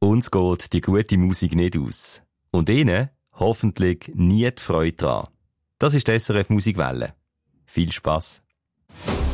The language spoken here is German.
Uns geht die gute Musik nicht aus. Und Ihnen hoffentlich nie die Freude dran. Das ist die SRF Musikwelle. Viel Spass.